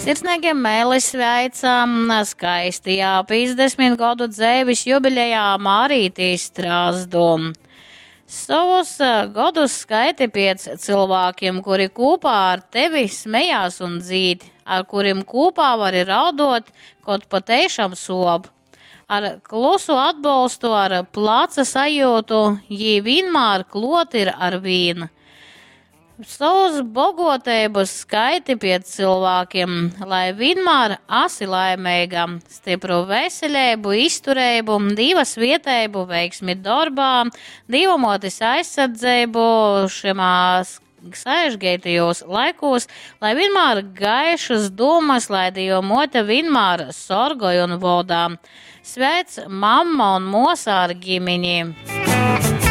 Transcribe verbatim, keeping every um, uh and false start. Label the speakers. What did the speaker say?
Speaker 1: Sirsnīgiem mēlis sveicam skaistajā piecdesmit gadu dzēvis jubilejā Mārītīs Strāzdu. Savus godus skaiti piec cilvēkiem, kuri kopā ar tevi smejās un dzīd, ar kuriem kopā vari raudot, kaut pateišām sob. Ar klusu atbalstu, ar placa sajūtu, jī vienmēr klot ir ar vīnu. Savus bogotēbus skaiti piec cilvēkiem, lai vienmēr asi laimēga, stipru veselību, izturēbu, divas vietēbu, veiksmi darbā, divamotis aizsardzību šimās sarežģītajos laikos, lai vienmēr gaišas domas, lai Dieva mote vienmēr sorgoja un vodā. Sveic mamma un mosā ar ģimeni!